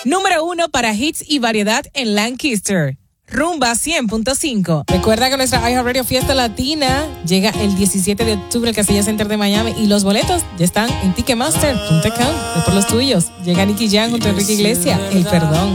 Número 1 para hits y variedad en Lancaster. Rumba 100.5. Recuerda que nuestra iHeartRadio Fiesta Latina llega el 17 de octubre al Casilla Center de Miami y los boletos ya están en Ticketmaster.com. Es por los tuyos. Llega Nicky Jam junto a Enrique Iglesias. El Perdón.